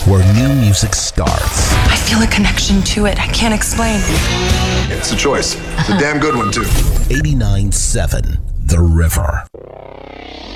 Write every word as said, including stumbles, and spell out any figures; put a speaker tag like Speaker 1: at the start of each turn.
Speaker 1: where new music starts.
Speaker 2: I feel a connection to it. I can't explain.
Speaker 3: It's a choice. It's a damn good one, too.
Speaker 1: eighty-nine seven The River.